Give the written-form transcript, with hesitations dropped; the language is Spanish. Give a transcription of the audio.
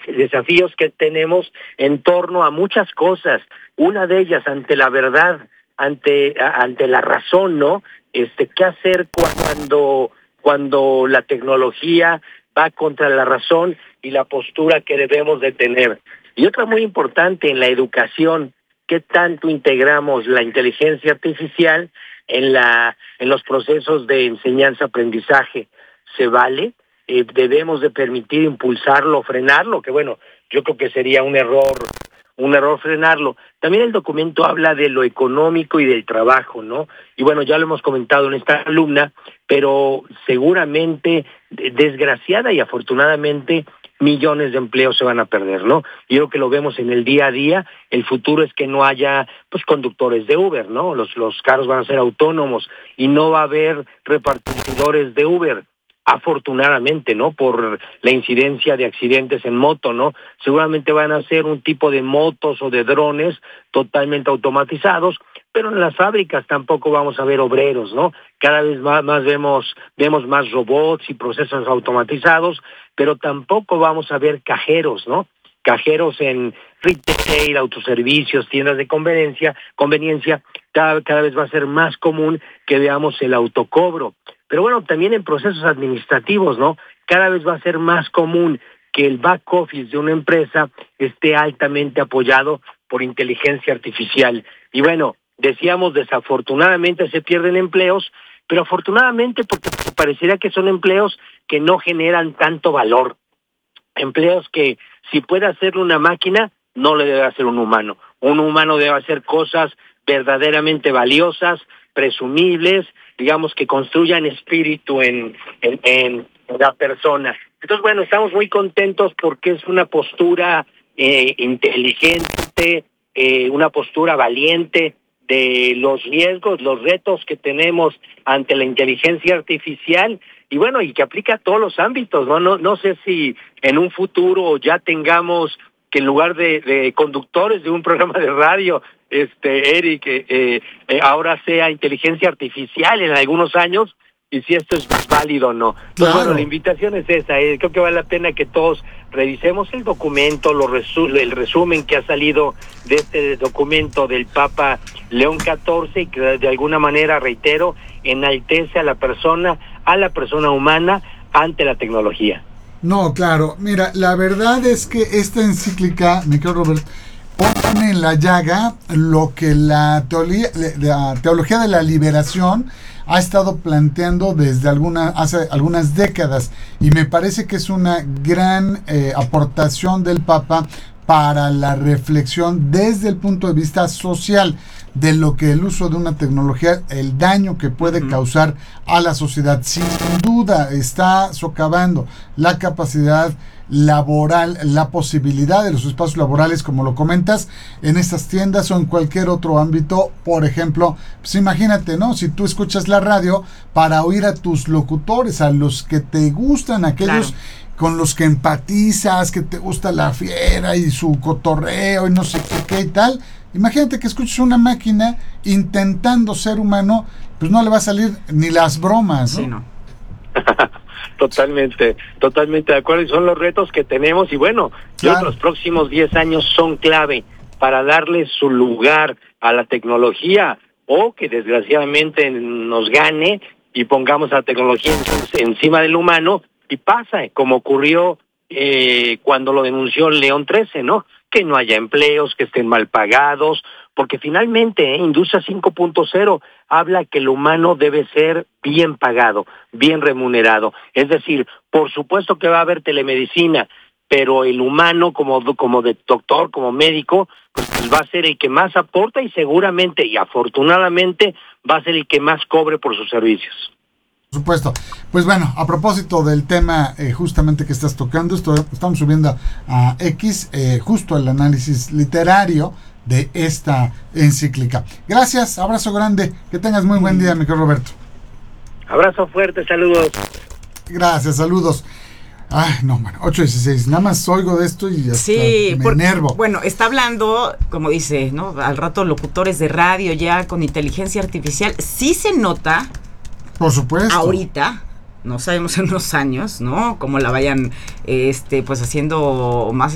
desafíos que tenemos en torno a muchas cosas. Una de ellas, ante la verdad, ante la razón, ¿no? ¿Qué hacer cuando la tecnología va contra la razón y la postura que debemos de tener? Y otra muy importante, en la educación, ¿qué tanto integramos la inteligencia artificial en los procesos de enseñanza-aprendizaje? ¿Se vale? ¿Debemos de permitir impulsarlo, frenarlo? Que bueno, yo creo que sería un error frenarlo. También el documento habla de lo económico y del trabajo, ¿no? Y bueno, ya lo hemos comentado en esta columna, pero seguramente, desgraciada y afortunadamente, millones de empleos se van a perder, ¿no? Yo creo que lo vemos en el día a día. El futuro es que no haya, pues, conductores de Uber, ¿no? Los carros van a ser autónomos y no va a haber repartidores de Uber. Afortunadamente, ¿no? Por la incidencia de accidentes en moto, ¿no? Seguramente van a ser un tipo de motos o de drones totalmente automatizados, pero en las fábricas tampoco vamos a ver obreros, ¿no? Cada vez más vemos más robots y procesos automatizados, pero tampoco vamos a ver cajeros, ¿no? Cajeros en retail, autoservicios, tiendas de conveniencia, cada vez va a ser más común que veamos el autocobro. Pero bueno, también en procesos administrativos, ¿no? Cada vez va a ser más común que el back office de una empresa esté altamente apoyado por inteligencia artificial. Y bueno, decíamos, desafortunadamente se pierden empleos, pero afortunadamente porque parecería que son empleos que no generan tanto valor. Empleos que si puede hacerlo una máquina, no le debe hacer un humano. Un humano debe hacer cosas verdaderamente valiosas, presumibles, digamos, que construyan espíritu en la persona. Entonces, bueno, estamos muy contentos porque es una postura inteligente, una postura valiente de los riesgos, los retos que tenemos ante la inteligencia artificial, y bueno, y que aplica a todos los ámbitos, ¿no? No sé si en un futuro ya tengamos que en lugar de conductores de un programa de radio, Eric, ahora sea inteligencia artificial en algunos años, y si esto es válido o no. Claro. Pues bueno, la invitación es esa. Creo que vale la pena que todos revisemos el documento, el resumen que ha salido de este documento del Papa León XIV, y que de alguna manera, reitero, enaltece a la persona humana ante la tecnología. No, claro. Mira, la verdad es que esta encíclica, mi querido Robert, pone en la llaga lo que la teología de la liberación ha estado planteando desde hace algunas décadas, y me parece que es una gran aportación del Papa para la reflexión desde el punto de vista social de lo que el uso de una tecnología, el daño que puede causar a la sociedad. Sin duda está socavando la capacidad laboral, la posibilidad de los espacios laborales, como lo comentas, en estas tiendas o en cualquier otro ámbito. Por ejemplo, pues imagínate, ¿no? Si tú escuchas la radio para oír a tus locutores, a los que te gustan, aquellos con los que empatizas, que te gusta la fiera y su cotorreo y no sé qué y tal. Imagínate que escuches una máquina intentando ser humano, pues no le va a salir ni las bromas, ¿no? Sí, no. Totalmente de acuerdo, y son los retos que tenemos, y bueno, los próximos 10 años son clave para darle su lugar a la tecnología, o que desgraciadamente nos gane y pongamos a la tecnología encima del humano, y pasa como ocurrió cuando lo denunció León XIII, ¿no? Que no haya empleos, que estén mal pagados, porque finalmente Industria 5.0 habla que el humano debe ser bien pagado, bien remunerado. Es decir, por supuesto que va a haber telemedicina, pero el humano como de doctor, como médico, pues va a ser el que más aporta, y seguramente y afortunadamente va a ser el que más cobre por sus servicios. Por supuesto. Pues bueno, a propósito del tema justamente que estás tocando, estamos subiendo a X justo el análisis literario de esta encíclica. Gracias, abrazo grande, que tengas muy buen día, mi querido Roberto. Abrazo fuerte, saludos. Gracias, saludos. Ay, no, bueno, 8:16, nada más oigo de esto y hasta me enervo. Bueno, está hablando, como dice, ¿no? Al rato locutores de radio ya con inteligencia artificial, sí se nota. Por supuesto. Ahorita, no sabemos en unos años, ¿no? Cómo la vayan, pues haciendo más